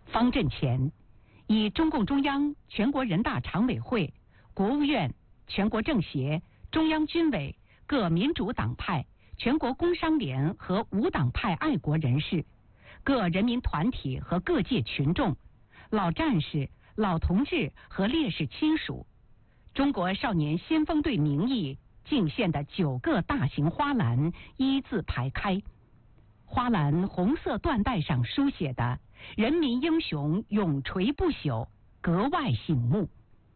方阵前，以中共中央、全国人大常委会、国务院、全国政协、中央军委、各民主党派、全国工商联和无党派爱国人士、各人民团体和各界群众、老战士、老同志和烈士亲属，中国少年先锋队名义敬献的9个大型花篮一字排开。花篮红色缎带上书写的“人民英雄永垂不朽”格外醒目。